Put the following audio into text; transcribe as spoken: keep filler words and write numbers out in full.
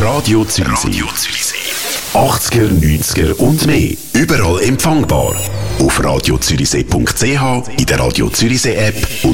Radio Zürichsee. Radio Zürichsee. achtziger, neunziger und mehr. Überall empfangbar. Auf radio zürichsee punkt c h, in der Radio Zürichsee App